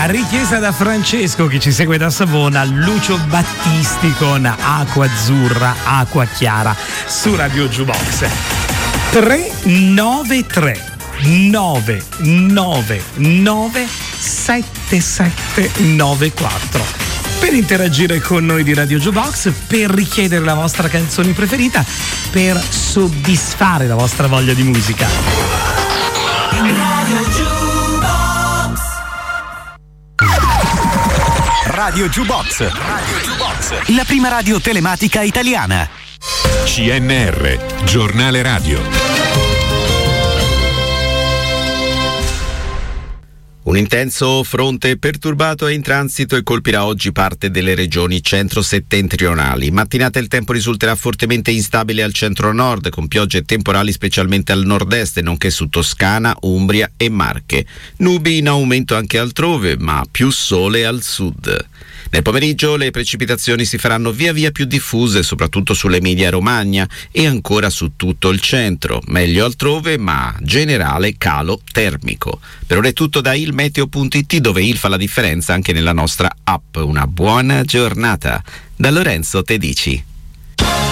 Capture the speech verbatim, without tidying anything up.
A richiesta da Francesco che ci segue da Savona, Lucio Battisti con Acqua Azzurra, Acqua Chiara su Radio Jukebox. tre nove tre nove nove nove sette sette nove quattro per interagire con noi di Radio Jukebox, per richiedere la vostra canzone preferita, per soddisfare la vostra voglia di musica. Radio Jukebox. Radio Jukebox. Radio Jukebox. La prima radio telematica italiana. C N R, giornale radio. Un intenso fronte perturbato è in transito e colpirà oggi parte delle regioni centro-settentrionali. Mattinata il tempo risulterà fortemente instabile al centro-nord, con piogge temporali specialmente al nord-est, nonché su Toscana, Umbria e Marche. Nubi in aumento anche altrove, ma più sole al sud. Nel pomeriggio le precipitazioni si faranno via via più diffuse, soprattutto sull'Emilia-Romagna e ancora su tutto il centro. Meglio altrove, ma generale calo termico. Per ora è tutto da ilmeteo punto it, dove il fa la differenza anche nella nostra app. Una buona giornata. Da Lorenzo Tedici.